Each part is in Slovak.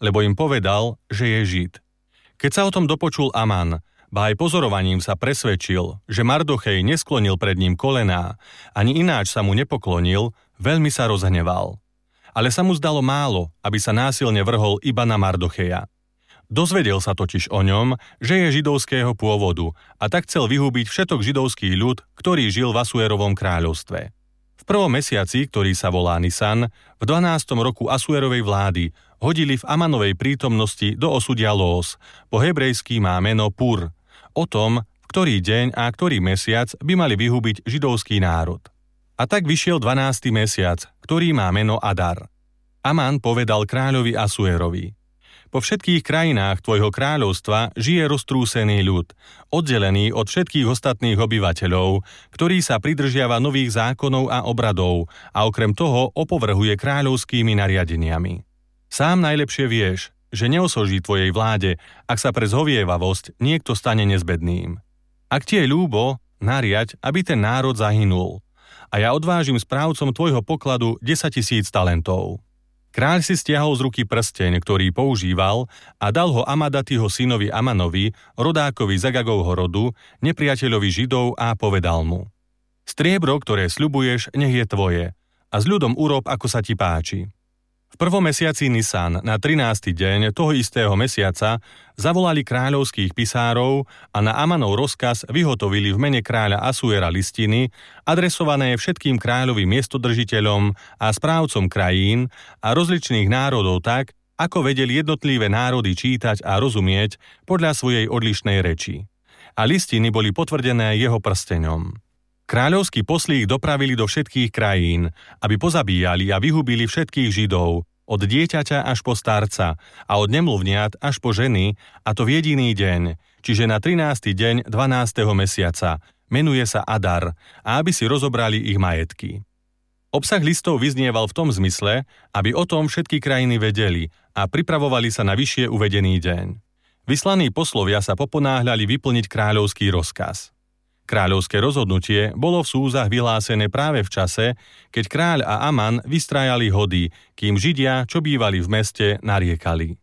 lebo im povedal, že je Žid. Keď sa o tom dopočul Aman, ba aj pozorovaním sa presvedčil, že Mardochej nesklonil pred ním kolená, ani ináč sa mu nepoklonil, veľmi sa rozhneval. Ale sa mu zdalo málo, aby sa násilne vrhol iba na Mardocheja. Dozvedel sa totiž o ňom, že je židovského pôvodu a tak chcel vyhubiť všetok židovský ľud, ktorý žil v Asuerovom kráľovstve. V prvom mesiaci, ktorý sa volá Nisan, v 12. roku Asuerovej vlády hodili v Amanovej prítomnosti do osudia lós, po hebrejsky má meno Pur, o tom, v ktorý deň a ktorý mesiac by mali vyhubiť židovský národ. A tak vyšiel 12. mesiac, ktorý má meno Adar. Aman povedal kráľovi Asuerovi: Po všetkých krajinách tvojho kráľovstva žije roztrúsený ľud, oddelený od všetkých ostatných obyvateľov, ktorý sa pridržiava nových zákonov a obradov a okrem toho opovrhuje kráľovskými nariadeniami. Sám najlepšie vieš, že neosoží tvojej vláde, ak sa pre zhovievavosť niekto stane nezbedným. Ak ti je ľúbo, nariaď, aby ten národ zahynul, a ja odvážim správcom tvojho pokladu 10 000 talentov. Kráľ si stiahol z ruky prsteň, ktorý používal, a dal ho Amadatiho synovi Amanovi, rodákovi Zagagovho rodu, nepriateľovi Židov, a povedal mu: Striebro, ktoré sľubuješ, nech je tvoje, a s ľudom urob, ako sa ti páči. V prvom mesiaci Nisan, na 13. deň toho istého mesiaca, zavolali kráľovských pisárov a na Amanov rozkaz vyhotovili v mene kráľa Asuera listiny, adresované všetkým kráľovým miestodržiteľom a správcom krajín a rozličných národov tak, ako vedeli jednotlivé národy čítať a rozumieť podľa svojej odlišnej reči. A listiny boli potvrdené jeho prsteňom. Kráľovský poslík dopravili do všetkých krajín, aby pozabíjali a vyhubili všetkých Židov, od dieťaťa až po starca a od nemluvniat až po ženy, a to v jediný deň, čiže na 13. deň 12. mesiaca, menuje sa Adar, a aby si rozobrali ich majetky. Obsah listov vyznieval v tom zmysle, aby o tom všetky krajiny vedeli a pripravovali sa na vyššie uvedený deň. Vyslaní poslovia sa poponáhľali vyplniť kráľovský rozkaz. Kráľovské rozhodnutie bolo v súzach vyhlásené práve v čase, keď kráľ a Aman vystrájali hody, kým Židia, čo bývali v meste, nariekali.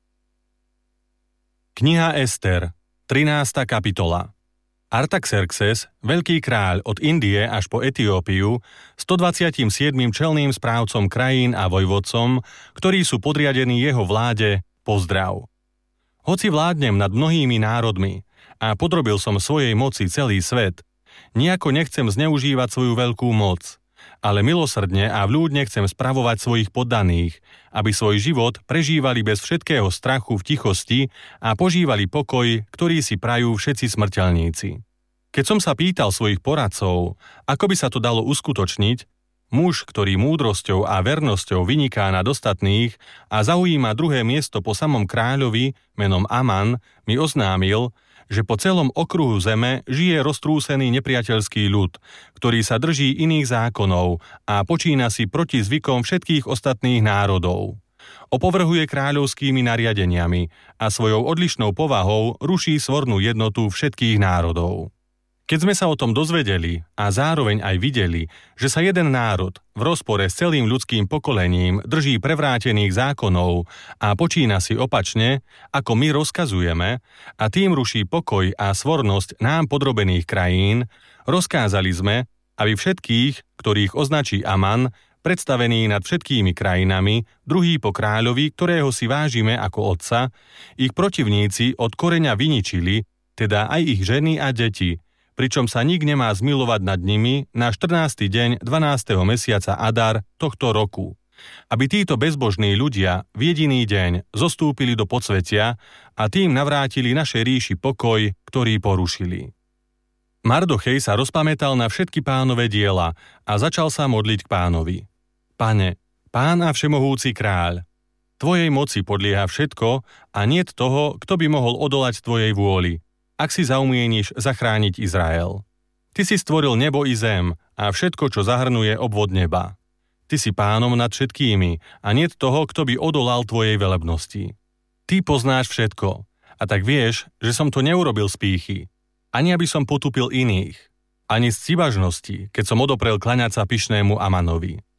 Kniha Ester, 13. kapitola. Artaxerxes, veľký kráľ od Indie až po Etiópiu, 127. čelným správcom krajín a vojvodcom, ktorí sú podriadení jeho vláde, pozdrav. Hoci vládnem nad mnohými národmi a podrobil som svojej moci celý svet, nejako nechcem zneužívať svoju veľkú moc, ale milosrdne a vľúdne chcem spravovať svojich poddaných, aby svoj život prežívali bez všetkého strachu v tichosti a požívali pokoj, ktorý si prajú všetci smrteľníci. Keď som sa pýtal svojich poradcov, ako by sa to dalo uskutočniť, muž, ktorý múdrosťou a vernosťou vyniká nad ostatných a zaujíma druhé miesto po samom kráľovi, menom Aman, mi oznámil, že po celom okruhu zeme žije roztrúsený nepriateľský ľud, ktorý sa drží iných zákonov a počína si proti zvykom všetkých ostatných národov. Opovrhuje kráľovskými nariadeniami a svojou odlišnou povahou ruší svornú jednotu všetkých národov. Keď sme sa o tom dozvedeli a zároveň aj videli, že sa jeden národ v rozpore s celým ľudským pokolením drží prevrátených zákonov a počína si opačne, ako my rozkazujeme, a tým ruší pokoj a svornosť nám podrobených krajín, rozkázali sme, aby všetkých, ktorých označí Aman, predstavený nad všetkými krajinami, druhý po kráľovi, ktorého si vážime ako otca, ich protivníci od koreňa vyničili, teda aj ich ženy a deti, pričom sa nik nemá zmilovať nad nimi na 14. deň 12. mesiaca Adar tohto roku, aby títo bezbožní ľudia v jediný deň zostúpili do podsvetia a tým navrátili našej ríši pokoj, ktorý porušili. Mardochej sa rozpamätal na všetky pánove diela a začal sa modliť k Pánovi. Pane, Pán a všemohúci kráľ, tvojej moci podlieha všetko a niet toho, kto by mohol odolať tvojej vôli, ak si zaumieníš zachrániť Izrael. Ty si stvoril nebo i zem a všetko, čo zahrnuje obvod neba. Ty si pánom nad všetkými a niet toho, kto by odolal tvojej velebnosti. Ty poznáš všetko a tak vieš, že som to neurobil z pýchy, ani aby som potupil iných, ani z cibažnosti, keď som odoprel klaňať sa pyšnému Amanovi.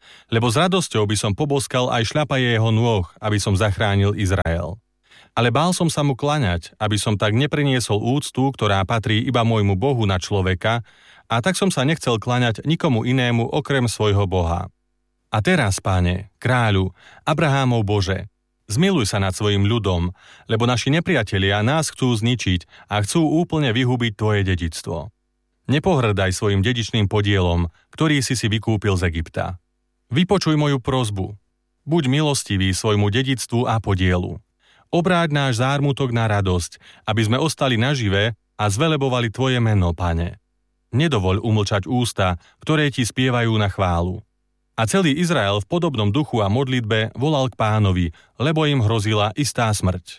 Lebo s radosťou by som poboskal aj šľapaje jeho nôh, aby som zachránil Izrael. Ale bál som sa mu klaňať, aby som tak nepriniesol úctu, ktorá patrí iba môjmu Bohu na človeka, a tak som sa nechcel klaňať nikomu inému okrem svojho Boha. A teraz, Páne, kráľu, Abrahámov Bože, zmiluj sa nad svojim ľudom, lebo naši nepriatelia nás chcú zničiť a chcú úplne vyhubiť tvoje dedičstvo. Nepohrdaj svojim dedičným podielom, ktorý si vykúpil z Egypta. Vypočuj moju prosbu. Buď milostivý svojmu dedičstvu a podielu. Obráť náš zármutok na radosť, aby sme ostali nažive a zvelebovali tvoje meno, Pane. Nedovoľ umlčať ústa, ktoré ti spievajú na chválu. A celý Izrael v podobnom duchu a modlitbe volal k Pánovi, lebo im hrozila istá smrť.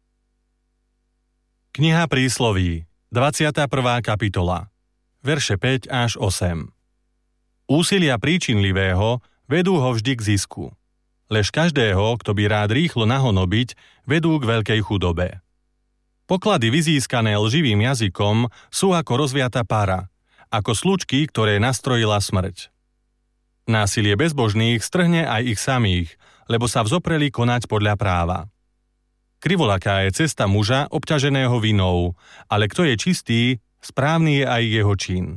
Kniha Prísloví, 21. kapitola, verše 5 až 8. Úsilia príčinlivého vedú ho vždy k zisku. Lež každého, kto by rád rýchlo nahonobiť, vedú k veľkej chudobe. Poklady vyzískané lživým jazykom sú ako rozviata para, ako slučky, ktoré nastrojila smrť. Násilie bezbožných strhne aj ich samých, lebo sa vzopreli konať podľa práva. Krivolaká je cesta muža obťaženého vinou, ale kto je čistý, správny je aj jeho čin.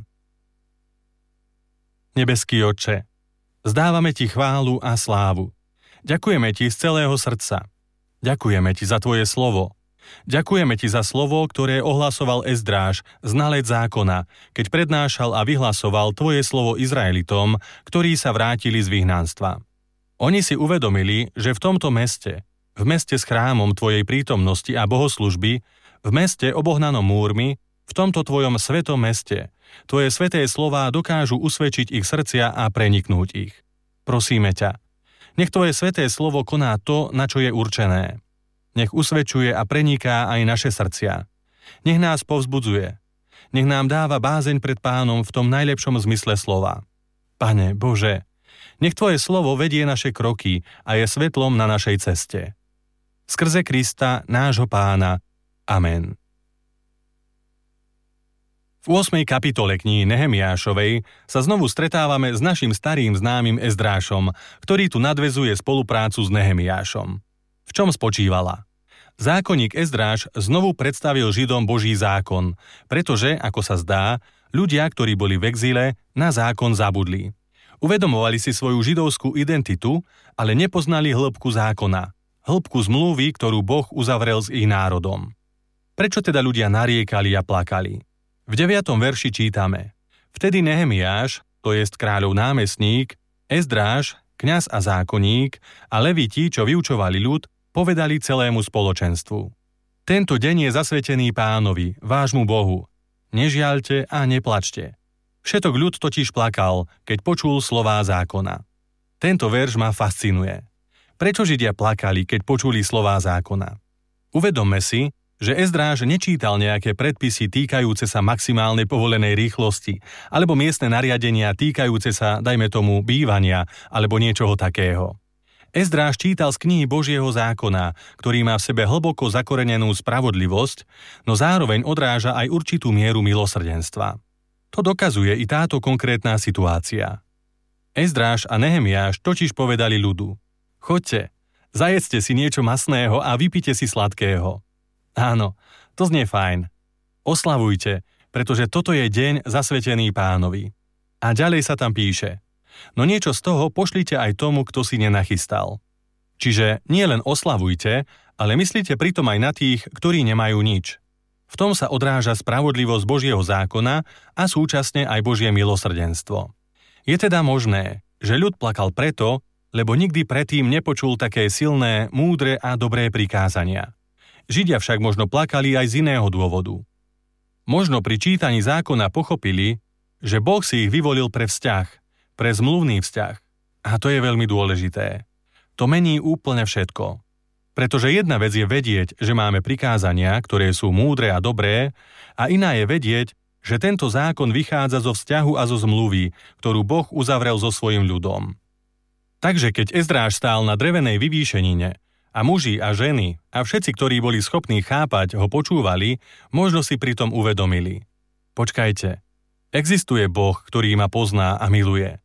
Nebeský Otče, zdávame ti chválu a slávu. Ďakujeme ti z celého srdca. Ďakujeme ti za tvoje slovo. Ďakujeme ti za slovo, ktoré ohlasoval Ezdráš, znalec zákona, keď prednášal a vyhlasoval tvoje slovo Izraelitom, ktorí sa vrátili z vyhnanstva. Oni si uvedomili, že v tomto meste, v meste s chrámom tvojej prítomnosti a bohoslužby, v meste obohnanom múrmi, v tomto tvojom svetom meste, tvoje sveté slová dokážu usvedčiť ich srdcia a preniknúť ich. Prosíme ťa, nech tvoje sveté slovo koná to, na čo je určené. Nech usvedčuje a preniká aj naše srdcia. Nech nás povzbudzuje. Nech nám dáva bázeň pred Pánom v tom najlepšom zmysle slova. Pane Bože, nech tvoje slovo vedie naše kroky a je svetlom na našej ceste. Skrze Krista, nášho Pána. Amen. V 8. kapitole knihy Nehemiášovej sa znovu stretávame s našim starým známym Ezdrášom, ktorý tu nadväzuje spoluprácu s Nehemiášom. V čom spočívala? Zákonník Ezdráš znovu predstavil Židom Boží zákon, pretože, ako sa zdá, ľudia, ktorí boli v exíle, na zákon zabudli. Uvedomovali si svoju židovskú identitu, ale nepoznali hĺbku zákona, hĺbku zmluvy, ktorú Boh uzavrel s ich národom. Prečo teda ľudia nariekali a plakali? V 9. verši čítame: Vtedy Nehemiáš, to jest kráľov námestník, Ezdráš, kňaz a zákonník a leviti, čo vyučovali ľud, povedali celému spoločenstvu: Tento deň je zasvetený Pánovi, vášmu Bohu. Nežiaľte a neplačte. Všetok ľud totiž plakal, keď počul slová zákona. Tento verš ma fascinuje. Prečo Židia plakali, keď počuli slová zákona? Uvedomme si, že Ezdráš nečítal nejaké predpisy týkajúce sa maximálnej povolenej rýchlosti alebo miestne nariadenia týkajúce sa, dajme tomu, bývania alebo niečoho takého. Ezdráš čítal z knihy Božieho zákona, ktorý má v sebe hlboko zakorenenú spravodlivosť, no zároveň odráža aj určitú mieru milosrdenstva. To dokazuje i táto konkrétna situácia. Ezdráš a Nehemiáš totiž povedali ľudu: Choďte, zajedzte si niečo masného a vypite si sladkého. Áno, to znie fajn. Oslavujte, pretože toto je deň zasvetený Pánovi. A ďalej sa tam píše: No niečo z toho pošlite aj tomu, kto si nenachystal. Čiže nie len oslavujte, ale myslite pritom aj na tých, ktorí nemajú nič. V tom sa odráža spravodlivosť Božieho zákona a súčasne aj Božie milosrdenstvo. Je teda možné, že ľud plakal preto, lebo nikdy predtým nepočul také silné, múdre a dobré prikázania. Židia však možno plakali aj z iného dôvodu. Možno pri čítaní zákona pochopili, že Boh si ich vyvolil pre vzťah, pre zmluvný vzťah. A to je veľmi dôležité. To mení úplne všetko. Pretože jedna vec je vedieť, že máme prikázania, ktoré sú múdre a dobré, a iná je vedieť, že tento zákon vychádza zo vzťahu a zo zmluvy, ktorú Boh uzavrel so svojím ľudom. Takže keď Ezdráš stál na drevenej vyvýšenine, a muži a ženy a všetci, ktorí boli schopní chápať, ho počúvali, možno si pritom uvedomili: Počkajte, existuje Boh, ktorý ma pozná a miluje.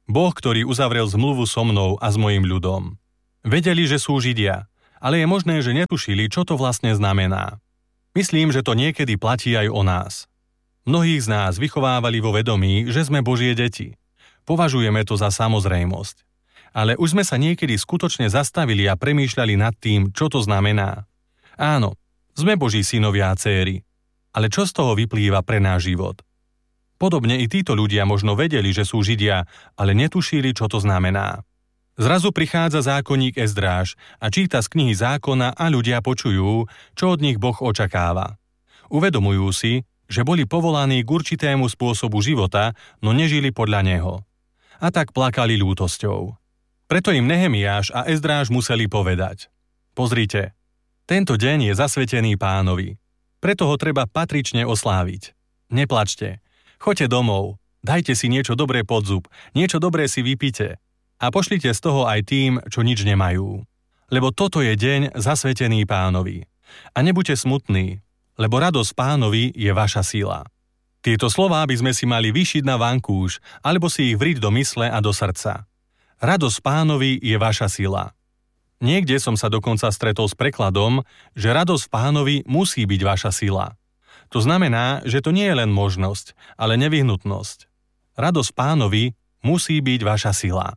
Boh, ktorý uzavrel zmluvu so mnou a s mojím ľudom. Vedeli, že sú Židia, ale je možné, že netušili, čo to vlastne znamená. Myslím, že to niekedy platí aj o nás. Mnohých z nás vychovávali vo vedomí, že sme Božie deti. Považujeme to za samozrejmosť. Ale už sme sa niekedy skutočne zastavili a premýšľali nad tým, čo to znamená. Áno, sme Boží synovia a céry. Ale čo z toho vyplýva pre náš život? Podobne i títo ľudia možno vedeli, že sú Židia, ale netušili, čo to znamená. Zrazu prichádza zákonník Ezdráš a číta z knihy zákona a ľudia počujú, čo od nich Boh očakáva. Uvedomujú si, že boli povolaní k určitému spôsobu života, no nežili podľa neho. A tak plakali ľútosťou. Preto im Nehemiáš a Ezdráš museli povedať: Pozrite, tento deň je zasvetený Pánovi. Preto ho treba patrične osláviť. Neplačte. Choďte domov, dajte si niečo dobré pod zub, niečo dobré si vypite a pošlite z toho aj tým, čo nič nemajú. Lebo toto je deň zasvetený Pánovi. A nebuďte smutní, lebo radosť Pánovi je vaša sila. Tieto slová by sme si mali vyšiť na vankúš, alebo si ich vriť do mysle a do srdca. Radosť Pánovi je vaša sila. Niekde som sa dokonca stretol s prekladom, že radosť Pánovi musí byť vaša sila. To znamená, že to nie je len možnosť, ale nevyhnutnosť. Radosť Pánovi musí byť vaša sila.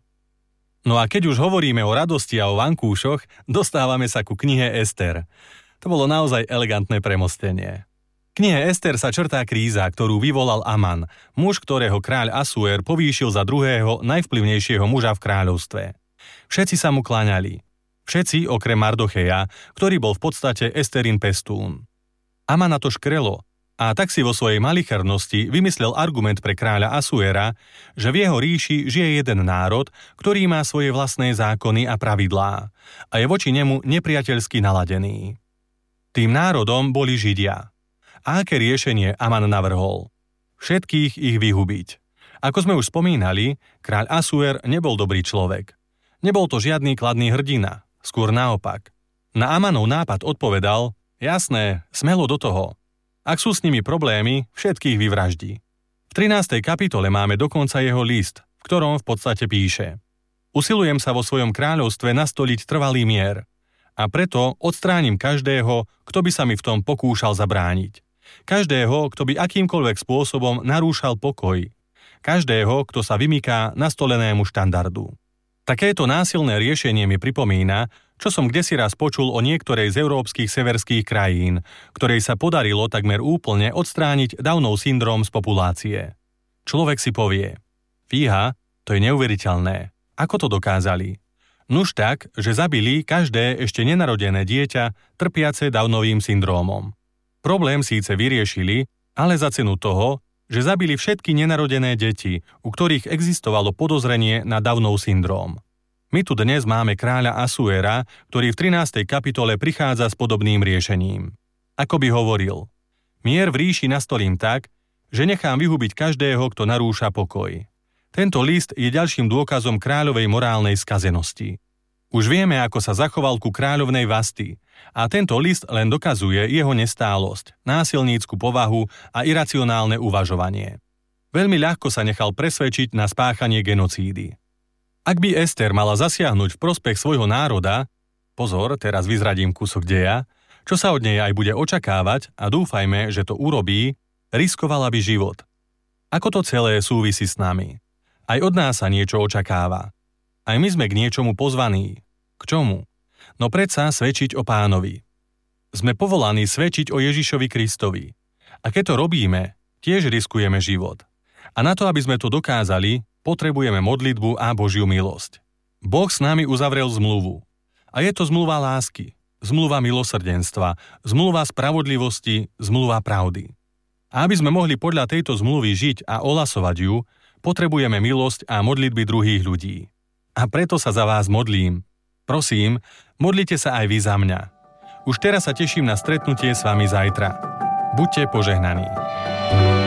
No a keď už hovoríme o radosti a o vankúšoch, dostávame sa ku knihe Ester. To bolo naozaj elegantné premostenie. V knihe Ester sa črtá kríza, ktorú vyvolal Aman, muž, ktorého kráľ Asuér povýšil za druhého najvplyvnejšieho muža v kráľovstve. Všetci sa mu kláňali. Všetci okrem Mardocheja, ktorý bol v podstate Esterin pestún. Amana to škrelo a tak si vo svojej malichernosti vymyslel argument pre kráľa Asuéra, že v jeho ríši žije jeden národ, ktorý má svoje vlastné zákony a pravidlá a je voči nemu nepriateľsky naladený. Tým národom boli Židia. A aké riešenie Aman navrhol? Všetkých ich vyhubiť. Ako sme už spomínali, kráľ Asuér nebol dobrý človek. Nebol to žiadny kladný hrdina, skôr naopak. Na Amanov nápad odpovedal: Jasné, smelo do toho. Ak sú s nimi problémy, všetkých vyvraždí. V 13. kapitole máme dokonca jeho list, v ktorom v podstate píše: Usilujem sa vo svojom kráľovstve nastoliť trvalý mier a preto odstránim každého, kto by sa mi v tom pokúšal zabrániť. Každého, kto by akýmkoľvek spôsobom narúšal pokoj. Každého, kto sa vymyká nastolenému štandardu. Takéto násilné riešenie mi pripomína, čo som kdesi raz počul o niektorej z európskych severských krajín, ktorej sa podarilo takmer úplne odstrániť Downov syndrom z populácie. Človek si povie: Fíha, to je neuveriteľné. Ako to dokázali? Nuž tak, že zabili každé ešte nenarodené dieťa trpiace Downovým syndrómom. Problém síce vyriešili, ale za cenu toho, že zabili všetky nenarodené deti, u ktorých existovalo podozrenie na Downov syndróm. My tu dnes máme kráľa Asuéra, ktorý v 13. kapitole prichádza s podobným riešením. Ako by hovoril: Mier v ríši nastolím tak, že nechám vyhubiť každého, kto narúša pokoj. Tento list je ďalším dôkazom kráľovej morálnej skazenosti. Už vieme, ako sa zachoval ku kráľovnej Vasti, a tento list len dokazuje jeho nestálosť, násilnícku povahu a iracionálne uvažovanie. Veľmi ľahko sa nechal presvedčiť na spáchanie genocídy. Ak by Ester mala zasiahnuť v prospech svojho národa, pozor, teraz vyzradím kúsok deja, čo sa od nej aj bude očakávať a dúfajme, že to urobí, riskovala by život. Ako to celé súvisí s nami? Aj od nás sa niečo očakáva. Aj my sme k niečomu pozvaní. K čomu? No predsa svedčiť o Pánovi. Sme povolaní svedčiť o Ježišovi Kristovi. A keď to robíme, tiež riskujeme život. A na to, aby sme to dokázali, potrebujeme modlitbu a Božiu milosť. Boh s nami uzavrel zmluvu. A je to zmluva lásky, zmluva milosrdenstva, zmluva spravodlivosti, zmluva pravdy. A aby sme mohli podľa tejto zmluvy žiť a ohlasovať ju, potrebujeme milosť a modlitby druhých ľudí. A preto sa za vás modlím. Prosím, modlite sa aj vy za mňa. Už teraz sa teším na stretnutie s vami zajtra. Buďte požehnaní.